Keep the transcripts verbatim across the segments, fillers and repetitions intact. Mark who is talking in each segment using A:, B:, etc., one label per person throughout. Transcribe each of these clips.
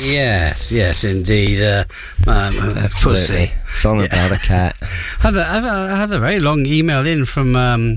A: Yes, yes, indeed. Uh, um, Pussy.
B: Song yeah. about a cat.
A: I had a, I had a very long email in from um,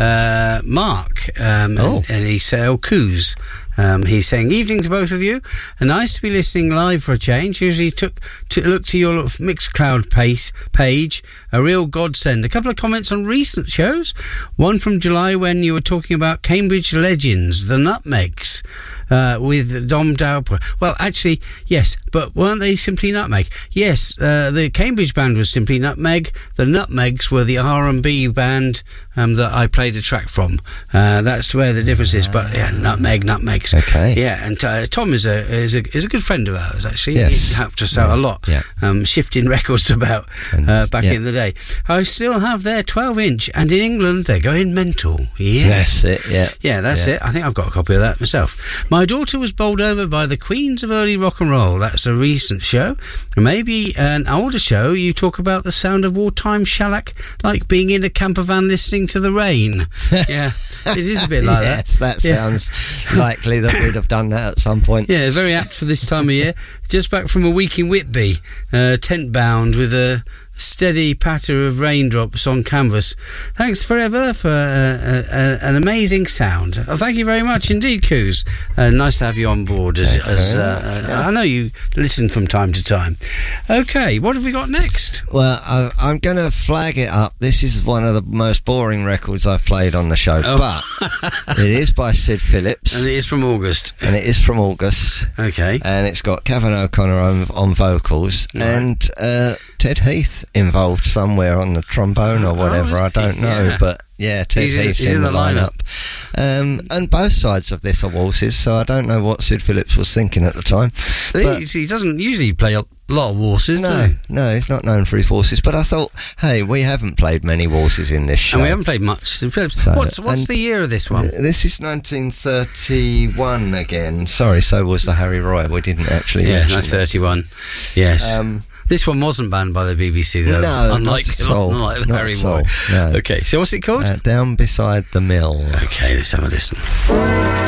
A: uh, Mark, um,
B: oh.
A: and, and he said, oh, Coos. Um, he's saying, evening to both of you. And nice to be listening live for a change. Usually took to look to your Mixcloud pace, page. A real godsend. A couple of comments on recent shows. One from July when you were talking about Cambridge Legends, the Nutmegs, uh, with Dom Dowper. Well, actually, yes, but weren't they Simply Nutmeg? Yes, uh, the Cambridge band was Simply Nutmeg. The Nutmegs were the R and B band um, that I played a track from. Uh, that's where the difference is. But yeah, Nutmeg, Nutmegs.
B: Okay.
A: Yeah, and uh, Tom is a is a is a good friend of ours. Actually,
B: yes.
A: He helped us out
B: yeah.
A: a lot.
B: Yeah.
A: Um, shifting records about uh, back
B: yeah.
A: in the day. I still have their twelve inch, and in England they're going mental. Yeah,
B: that's it. Yeah,
A: yeah, that's
B: yeah.
A: it. I think I've got a copy of that myself. My daughter was bowled over by the Queens of Early Rock and Roll. That's a recent show. Maybe an older show. You talk about the sound of wartime shellac, like being in a camper van listening to the rain. Yeah, it is a bit like
B: yes,
A: that.
B: that
A: yeah.
B: sounds likely that we'd have done that at some point.
A: Yeah, very apt for this time of year. Just back from a week in Whitby, uh, tent bound with a steady patter of raindrops on canvas. Thanks forever for uh, uh, an amazing sound. Oh, thank you very much indeed, Coos. Uh, nice to have you on board. As,
B: okay.
A: as uh,
B: yeah.
A: I know you listen from time to time. Okay, what have we got next?
B: Well, I, I'm going to flag it up. This is one of the most boring records I've played on the show,
A: oh.
B: but it is by Sid Phillips.
A: And it is from August.
B: And it is from August.
A: Okay.
B: And it's got Kevin O'Connor on, on vocals right. and uh, Ted Heath involved somewhere on the trombone or whatever.
A: Oh,
B: I don't
A: he?
B: know,
A: yeah.
B: but yeah, Ted
A: he's
B: Heath's
A: in,
B: in,
A: in
B: the,
A: the lineup.
B: lineup. Um, and both sides of this are waltzes, so I don't know what Sid Phillips was thinking at the time.
A: He, he doesn't usually play a lot of waltzes,
B: no,
A: does he?
B: No, he's not known for his waltzes, but I thought, hey, we haven't played many waltzes in this show.
A: And we haven't played much Sid Phillips. So, what's what's the year of this one?
B: This is nineteen thirty-one again. Sorry, so was the Harry Roy. We didn't actually
A: Yeah,
B: mention
A: nineteen thirty-one. Yes.
B: Um,
A: This one wasn't banned by the B B C, though.
B: No,
A: unlike,
B: not at all.
A: unlike
B: Not
A: Harry
B: at all.
A: Roy.
B: No.
A: Okay, so what's it called?
B: Uh, Down Beside the Mill.
A: Okay, let's have a listen.